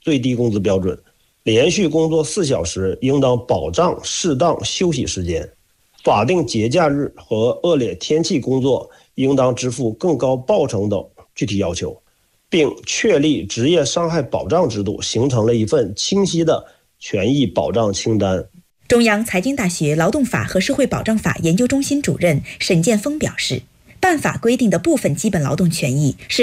最低工资标准，连续工作4小时应当保障适当休息时间，法定节假日和恶劣天气工作应当支付更高报酬等具体要求，并确立职业伤害保障制度，形成了一份清晰的权益保障清单。 中央财经大学劳动法和社会保障法研究中心主任沈建峰表示，办法规定的部分基本劳动权益是